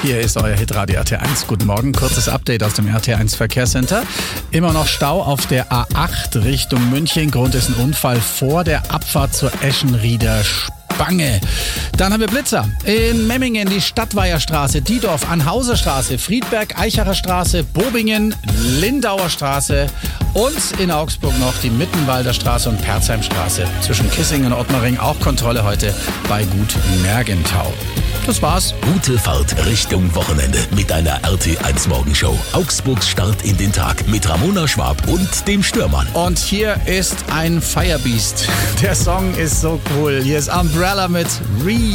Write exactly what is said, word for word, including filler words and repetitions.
Hier ist euer Hitradio R T eins. Guten Morgen, kurzes Update aus dem R T eins Verkehrscenter. Immer noch Stau auf der A acht Richtung München. Grund ist ein Unfall vor der Abfahrt zur Eschenrieder Spange. Dann haben wir Blitzer in Memmingen, die Stadtweiherstraße, Diedorf, Anhauser Straße, Friedberg, Eichacher Straße, Bobingen, Lindauer Straße und in Augsburg noch die Mittenwalder Straße und Perzheimstraße. Zwischen Kissing und Ottmaring auch Kontrolle heute bei Gut Mergentau. Das war's. Gute Fahrt Richtung Wochenende mit deiner R T eins Morgenshow. Augsburgs Start in den Tag mit Ramona Schwab und dem Stürmann. Und hier ist ein Firebeast. Der Song ist so cool. Hier ist Umbrella mit Re.